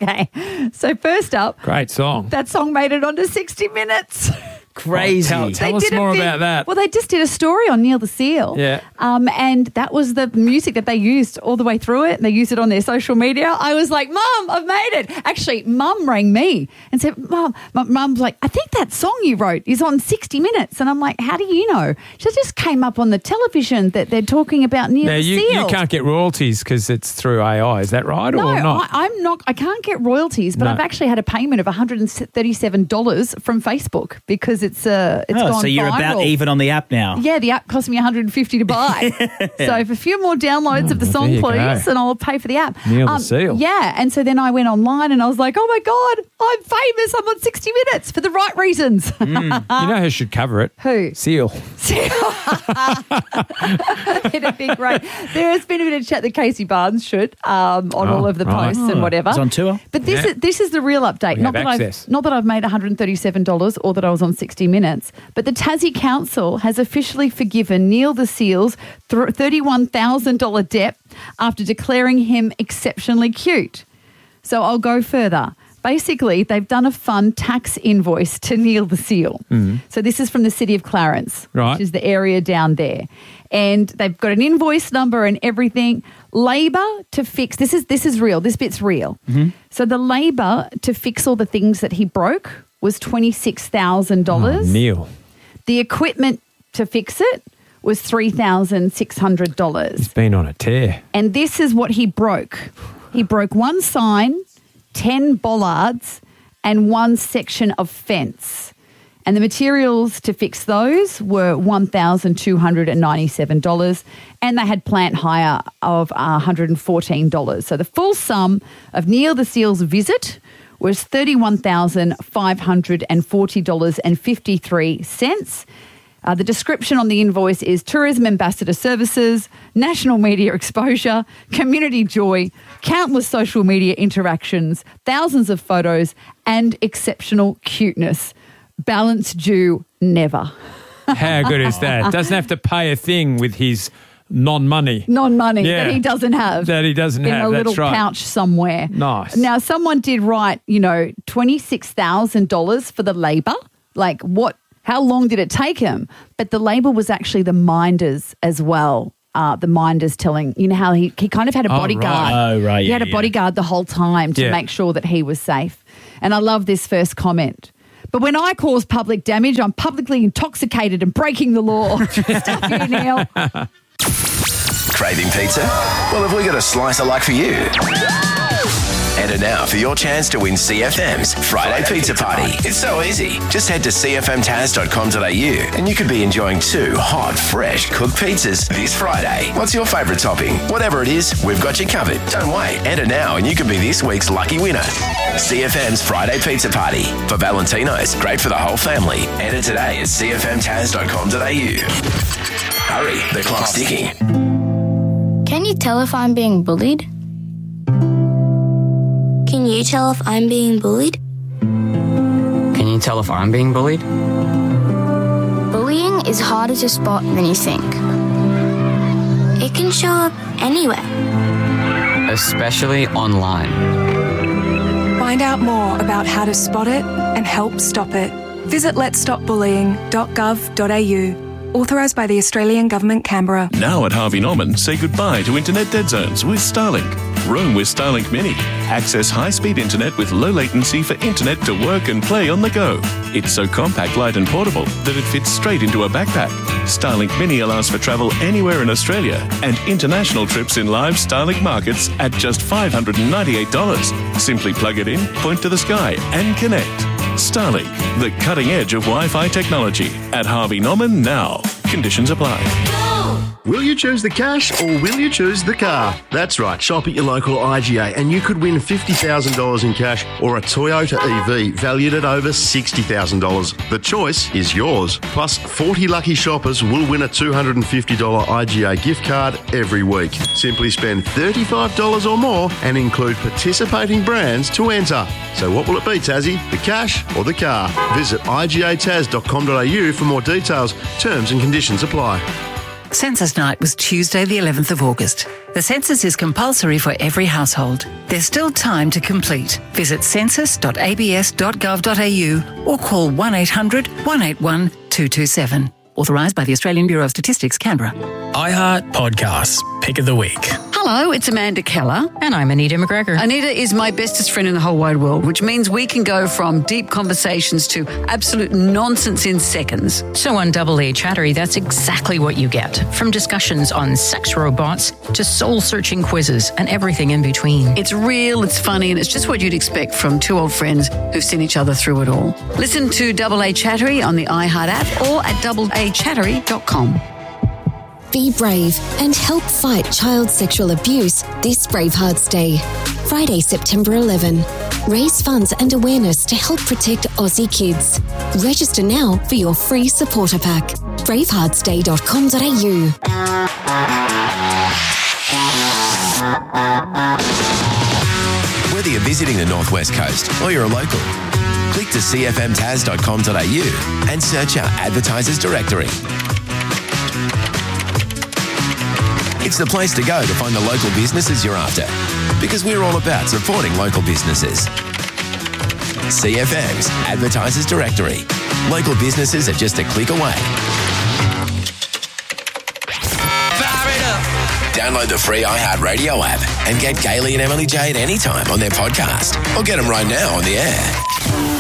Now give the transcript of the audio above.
Okay. So first up. Great song. That song made it onto 60 Minutes. Crazy. Tell us more about that. Well, they just did a story on Neil the Seal. Yeah. And that was the music that they used all the way through it. And they used it on their social media. I was like, Mum, I've made it. Actually, Mum rang me and said, Mum, Mum's like, I think that song you wrote is on 60 Minutes. And I'm like, how do you know? She just came up on the television that they're talking about Neil the Seal. You can't get royalties because it's through AI. Is that right or not? I'm not. I can't get royalties, but I've actually had a payment of $137 from Facebook because it's gone so you're viral. About even on the app now. Yeah, the app cost me $150 to buy. So if a few more downloads of the song, please, and I'll pay for the app. Neil the Seal. Yeah, and so then I went online and I was like, oh my God, I'm famous. I'm on 60 Minutes for the right reasons. You know who should cover it? Who? Seal. It'd be great. There has been a bit of chat that Casey Barnes should on all of the posts and whatever. It's on tour. But this is the real update. We Not have that access. I've made $137 or that I was on 60 Minutes, but the Tassie Council has officially forgiven Neil the Seal's $31,000 debt after declaring him exceptionally cute. So I'll go further. Basically, they've done a fun tax invoice to Neil the Seal. So this is from the city of Clarence, right, which is the area down there. And they've got an invoice number and everything. Labour to fix, this is real, this bit's real. So the labour to fix all the things that he broke was $26,000. Oh, Neil. The equipment to fix it was $3,600. He's been on a tear. And this is what he broke. He broke one sign, 10 bollards, and one section of fence. And the materials to fix those were $1,297, and they had plant hire of $114. So the full sum of Neil the Seal's visit was $31,540.53. The description on the invoice is tourism ambassador services, national media exposure, community joy, countless social media interactions, thousands of photos, and exceptional cuteness. Balance due never. How good is that? Doesn't have to pay a thing with his non-money. Non-money that he doesn't have. That he doesn't have, in a little pouch somewhere. Nice. Now, someone did write, $26,000 for the labour. Like how long did it take him? But the labour was actually the minders as well. The minders telling, how he kind of had a bodyguard. Right. Oh, right. He had a bodyguard the whole time to make sure that he was safe. And I love this first comment. But when I cause public damage, I'm publicly intoxicated and breaking the law. Stuff you, Neil. Craving pizza? Well, have we got a slice of luck for you? Enter now for your chance to win CFM's Friday Pizza Party. It's so easy. Just head to cfmtaz.com.au and you could be enjoying 2 hot, fresh cooked pizzas this Friday. What's your favourite topping? Whatever it is, we've got you covered. Don't wait. Enter now and you could be this week's lucky winner. CFM's Friday Pizza Party. For Valentino's, great for the whole family. Enter today at cfmtaz.com.au. Hurry, the clock's ticking. Can you tell if I'm being bullied? Can you tell if I'm being bullied? Can you tell if I'm being bullied? Bullying is harder to spot than you think. It can show up anywhere. Especially online. Find out more about how to spot it and help stop it. Visit letsstopbullying.gov.au. Authorised by the Australian Government, Canberra. Now at Harvey Norman, say goodbye to internet dead zones with Starlink. Roam with Starlink Mini. Access high-speed internet with low latency for internet to work and play on the go. It's so compact, light and portable that it fits straight into a backpack. Starlink Mini allows for travel anywhere in Australia and international trips in live Starlink markets at just $598. Simply plug it in, point to the sky and connect. Starlink, the cutting edge of Wi-Fi technology. At Harvey Norman now. Conditions apply. Will you choose the cash or will you choose the car? That's right, shop at your local IGA and you could win $50,000 in cash or a Toyota EV valued at over $60,000. The choice is yours. Plus, 40 lucky shoppers will win a $250 IGA gift card every week. Simply spend $35 or more and include participating brands to enter. So what will it be, Tassie? The cash or the car? Visit igataz.com.au for more details. Terms and conditions apply. Census night was Tuesday the 11th of August. The census is compulsory for every household. There's still time to complete. Visit census.abs.gov.au or call 1800 181 227. Authorised by the Australian Bureau of Statistics, Canberra. iHeart Podcasts, Pick of the Week. Hello, it's Amanda Keller. And I'm Anita McGregor. Anita is my bestest friend in the whole wide world, which means we can go from deep conversations to absolute nonsense in seconds. So on Double A Chattery, that's exactly what you get. From discussions on sex robots to soul-searching quizzes and everything in between. It's real, it's funny, and it's just what you'd expect from two old friends who've seen each other through it all. Listen to Double A Chattery on the iHeart app or at doubleachattery.com. Be brave and help fight child sexual abuse this Bravehearts Day. Friday, September 11. Raise funds and awareness to help protect Aussie kids. Register now for your free supporter pack. braveheartsday.com.au. Whether you're visiting the Northwest Coast or you're a local, click to cfmtas.com.au and search our advertisers directory. It's the place to go to find the local businesses you're after, because we're all about supporting local businesses. CFM's Advertisers Directory. Local businesses are just a click away. Download the free iHeartRadio app and get Gailey and Emily Jade anytime on their podcast, or get them right now on the air.